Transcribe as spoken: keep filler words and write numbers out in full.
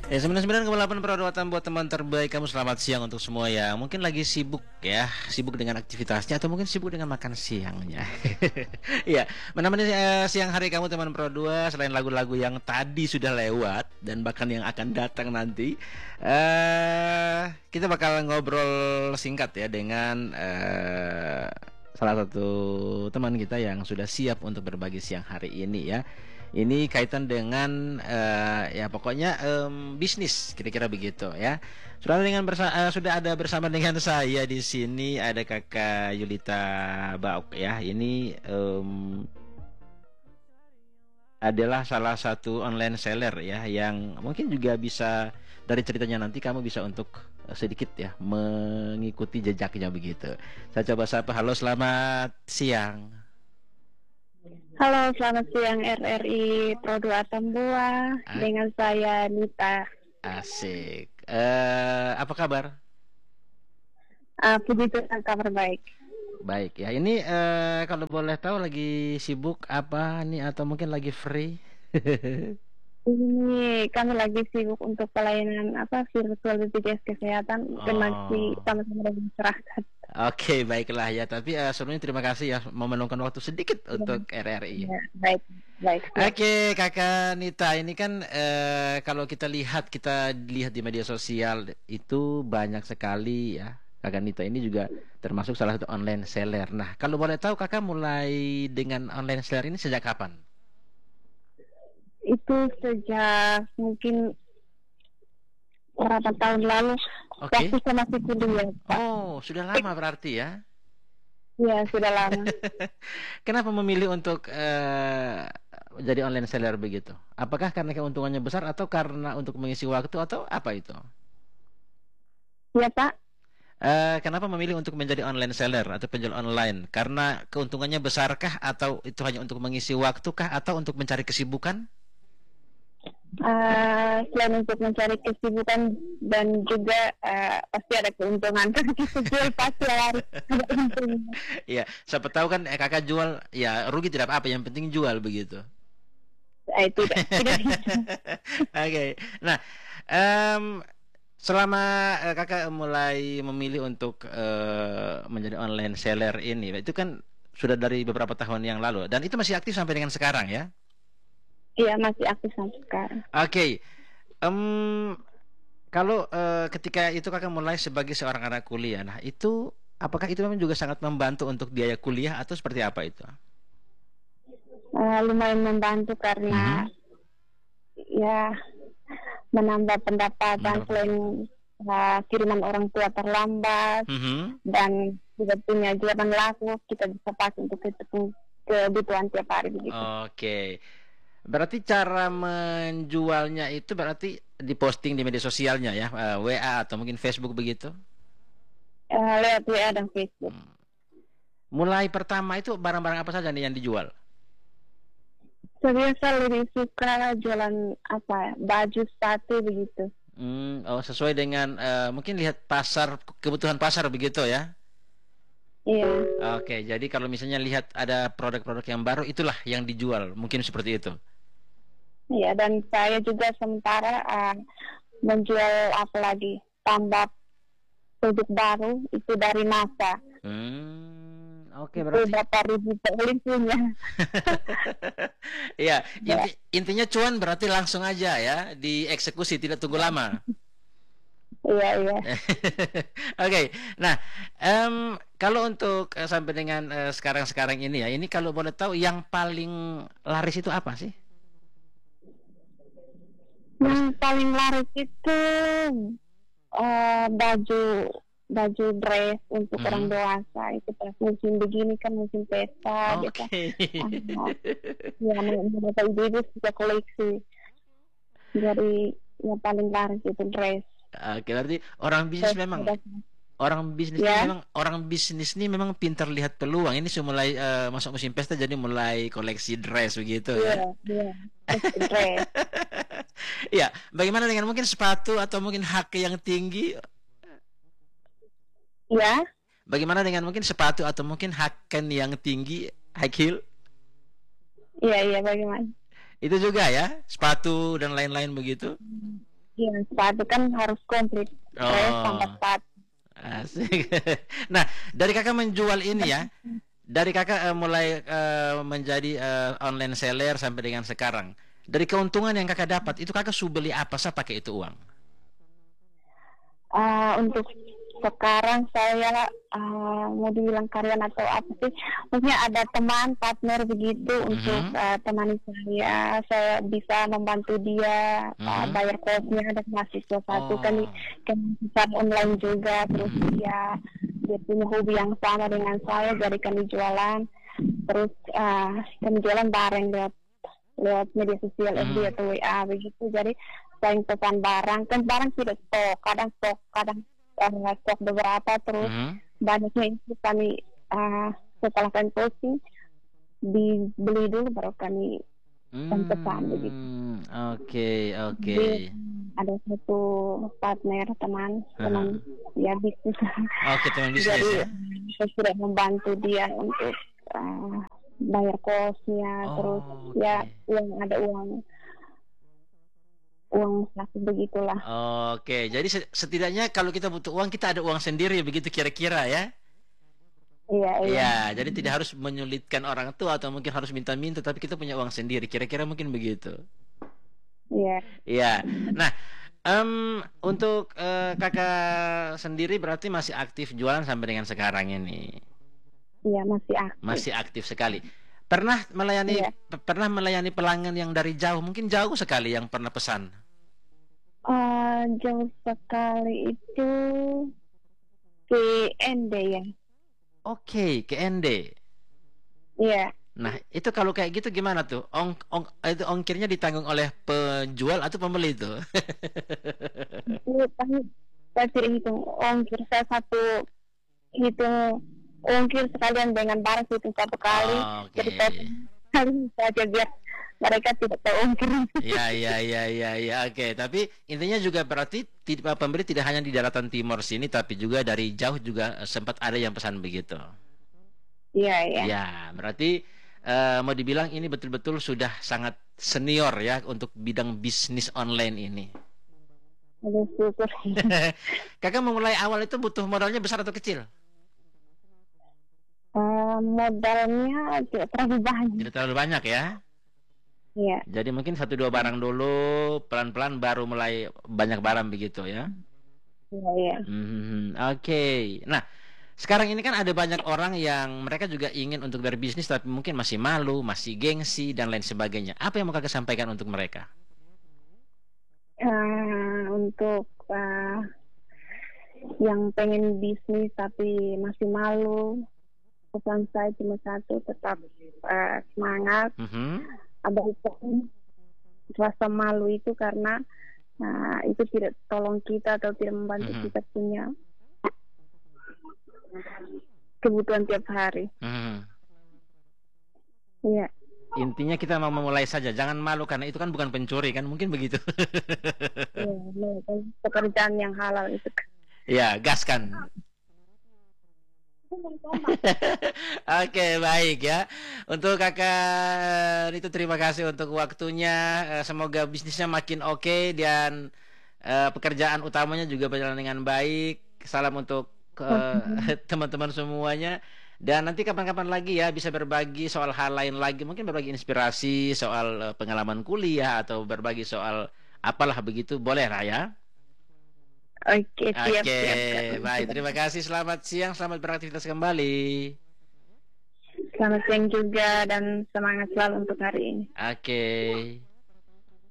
Ya, sembilan puluh sembilan koma delapan perawatan buat teman terbaik kamu. Selamat siang untuk semua ya. Mungkin lagi sibuk ya, sibuk dengan aktivitasnya atau mungkin sibuk dengan makan siangnya. Iya, menemani eh, siang hari kamu teman Pro dua. Selain lagu-lagu yang tadi sudah lewat dan bahkan yang akan datang nanti, eh kita bakal ngobrol singkat ya dengan eh salah satu teman kita yang sudah siap untuk berbagi siang hari ini ya. Ini kaitan dengan uh, ya pokoknya um, bisnis kira-kira begitu ya. Sudah dengan bersa uh, sudah ada bersama dengan saya di sini ada Kakak Yulita Bauk ya. Ini um, adalah salah satu online seller ya yang mungkin juga bisa dari ceritanya nanti kamu bisa untuk uh, sedikit ya mengikuti jejaknya begitu. Saya coba sapa. Halo, selamat siang. Halo, selamat siang R R I Pro dua Tambua. Ah, Dengan saya Nita. asik. Eh, apa kabar? Uh, puji Tuhan, kabar baik. Baik ya. Ini eh, kalau boleh tahu lagi sibuk apa nih atau mungkin lagi free? Ini kami lagi sibuk untuk pelayanan apa virtual B P J S kesehatan dan masih Oh, sama-sama lagi diserahkan. oke, baiklah ya. Tapi eh, sebelumnya terima kasih ya mau meluangkan waktu sedikit Ya, untuk R R I. ya, baik, baik. Ya. Oke, Kakak Nita, ini kan eh, kalau kita lihat kita lihat di media sosial itu banyak sekali ya. Kakak Nita ini juga termasuk salah satu online seller. Nah, kalau boleh tahu Kakak mulai dengan online seller ini sejak kapan? Itu sejak mungkin berapa tahun lalu, waktu Oke. saya masih kuliah, Pak. Oh, sudah lama berarti ya. Ya, sudah lama. Kenapa memilih untuk eh, jadi online seller begitu? Apakah karena keuntungannya besar atau karena untuk mengisi waktu atau apa itu? Ya, Pak. Eh, kenapa memilih untuk menjadi online seller atau penjual online? Karena keuntungannya besarkah atau itu hanya untuk mengisi waktu kah atau untuk mencari kesibukan? Uh, selain untuk mencari kesibukan dan juga uh, pasti ada keuntungan karena kita jual pasti harus ada untung. Iya, siapa tahu kan eh, kakak jual, ya rugi tidak apa-apa, yang penting jual begitu. Uh, tidak tidak bisa. Oke, nah em, selama eh, kakak mulai memilih untuk eh, menjadi online seller ini, itu kan sudah dari beberapa tahun yang lalu dan itu masih aktif sampai dengan sekarang ya? Iya, masih aktif sampai sekarang. Oke, em, kalau eh, ketika itu kakak mulai sebagai seorang anak kuliah, nah itu apakah itu memang juga sangat membantu untuk biaya kuliah atau seperti apa itu? Uh, lumayan membantu karena Mhm. ya menambah pendapatan Mantap. selain uh, kiriman orang tua terlambat Mhm. dan juga punya jualan laku kita bisa pakai untuk kebutuhan kebutuhan tiap hari begitu. Oke. Berarti cara menjualnya itu berarti diposting di media sosialnya ya, eh, W A atau mungkin Facebook begitu. Uh, lewat W A dan Facebook. Hmm. Mulai pertama itu barang-barang apa saja nih yang dijual? Saya biasa lebih suka jualan apa baju sepatu begitu. Hmm, oh sesuai dengan eh, mungkin lihat pasar kebutuhan pasar begitu ya. Iya, Oke, jadi kalau misalnya lihat ada produk-produk yang baru itulah yang dijual, mungkin seperti itu. iya dan saya juga sementara uh, menjual apa lagi tambah produk baru itu dari NASA. Hmm, oke Itu berarti. berapa ribu beli punya. Iya, Ya, inti, intinya cuan berarti langsung aja ya, dieksekusi tidak tunggu lama. iya iya. Oke, nah em, kalau untuk eh, sampai dengan eh, sekarang-sekarang ini ya, ini kalau boleh tahu yang paling laris itu apa sih? Yang paling laris itu uh, baju baju dress untuk orang Mhm. dewasa itu pas musim begini kan musim pesta biasa. Oke. Uh, ya mereka ibu-ibu suka koleksi. Jadi yang paling laris itu dress. Oke, berarti orang bisnis Dress memang dress. orang bisnis ini Ya, memang orang bisnis ini memang pintar lihat peluang. Ini sudah mulai eh, masuk musim pesta jadi mulai koleksi dress begitu iya, ya. iya. Dress, dress. Ya, bagaimana dengan mungkin sepatu atau mungkin hak yang tinggi? Ya, Bagaimana dengan mungkin sepatu atau mungkin haken yang tinggi, high heel? iya, iya bagaimana? Itu juga ya, sepatu dan lain-lain begitu. Iya, sepatu kan harus komplit. Dress Oh, sampai sepatu. asik. Nah, dari kakak menjual ini ya, dari kakak eh, mulai eh, menjadi eh, online seller sampai dengan sekarang, dari keuntungan yang kakak dapat, itu kakak su beli apa sih pakai itu uang? Ah, untuk sekarang saya ah, mau dibilang karyawan atau apa sih, maksudnya ada teman partner begitu untuk Mhm, ah, temani saya, saya bisa membantu dia ah, mhm. bayar kosnya dan mahasiswa satu kan Oh, kan pesan online juga, terus mhm, dia dia punya hobi yang sama dengan saya, jadi kami jualan, terus ah, kami jualan bareng lewat lewat media sosial F B mhm. atau W A begitu, jadi saling pesan barang kan barang tidak stok, kadang stok kadang eh, stok beberapa, terus Mhm. banyaknya itu kami ah, setelah kami posting dibeli dulu baru kami kami pesan begitu. Hmm, oke, oke. Jadi ada satu partner teman teman Aha. ya bisnis, Oke, teman bisnis jadi ya. saya sudah membantu dia untuk ah, bayar kosnya, terus Oh, ya oke. uang ada uang uang saku begitulah. Oke, jadi se- setidaknya kalau kita butuh uang, kita ada uang sendiri begitu kira-kira ya. Iya, iya, Ya, jadi tidak harus menyulitkan orang tua atau mungkin harus minta-minta, tapi kita punya uang sendiri. Kira-kira mungkin begitu. iya, Ya. Nah, em, untuk eh, kakak sendiri berarti masih aktif jualan sampai dengan sekarang ini. iya masih aktif. Masih aktif sekali. Pernah melayani Iya. p- pernah melayani pelanggan yang dari jauh, mungkin jauh sekali yang pernah pesan. Eh, jauh sekali itu ke N D ya. Oke, ke N D. Iya. Nah, itu kalau kayak gitu gimana tuh? Ong, ong, itu ongkirnya ditanggung oleh penjual atau pembeli itu? Itu kan saya tidak hitung ongkir, saya satu hitung ongkir sekalian dengan barang saya hitung satu kali. Jadi saya Oke. kali saja biar mereka tidak tahu ongkir. Ya, ya, ya, ya, ya. Oke, tapi intinya juga berarti tidak pembeli tidak hanya di daratan timur sini, tapi juga dari jauh juga eh, sempat ada yang pesan begitu. Iya, iya. Ya, berarti eh, mau dibilang ini betul-betul sudah sangat senior ya untuk bidang bisnis online ini. Aduh, syukur. Kakak memulai awal itu butuh modalnya besar atau kecil? Eh, modalnya tidak terlalu banyak. Tidak terlalu banyak ya. Iya, Jadi mungkin satu dua barang dulu, pelan-pelan baru mulai banyak barang begitu ya. iya, iya. Hmm, oke. Nah, sekarang ini kan ada banyak orang yang mereka juga ingin untuk berbisnis tapi mungkin masih malu, masih gengsi dan lain sebagainya. Apa yang mau kakak sampaikan untuk mereka? Eh, untuk eh, yang pengen bisnis tapi masih malu, pesan saya cuma satu, tetap eh, semangat, Mhm, abaikan rasa malu itu karena nah, itu tidak tolong kita atau tidak membantu mhm, kita punya kebutuhan tiap hari. mhm. Iya, Intinya kita mau memulai saja, jangan malu karena itu kan bukan pencuri kan, mungkin begitu. iya, iya, pekerjaan yang halal itu. Ya, gas kan. Oke, baik ya. Untuk kakak itu terima kasih untuk waktunya. Eh, Semoga bisnisnya makin oke dan eh, pekerjaan utamanya juga berjalan dengan baik. Salam untuk eh, teman-teman semuanya. Dan nanti kapan-kapan lagi ya bisa berbagi soal hal lain lagi. Mungkin berbagi inspirasi soal eh, pengalaman kuliah atau berbagi soal apalah begitu. Boleh lah ya. Oke, siap, Oke, siap, Kak. baik. Terima kasih. Selamat siang. Selamat beraktivitas kembali. Selamat siang juga dan semangat selalu untuk hari ini. Oke.